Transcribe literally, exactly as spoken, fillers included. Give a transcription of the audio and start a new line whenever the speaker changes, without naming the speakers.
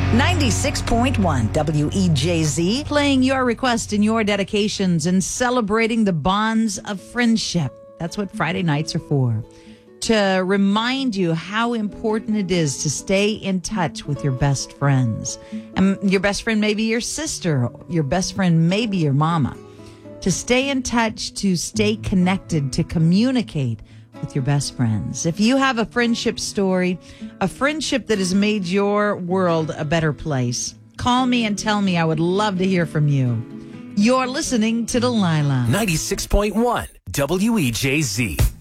ninety-six point one W E J Z, playing your request and your dedications and celebrating the bonds of friendship. That's what Friday nights are for. To remind you how important it is to stay in touch with your best friends. And your best friend may be your sister. Your best friend may be your mama. To stay in touch, to stay connected, to communicate with your best friends. If you have a friendship story, a friendship that has made your world a better place, call me and tell me. I would love to hear from you. You're listening to Delilah.
ninety-six point one W E J Z.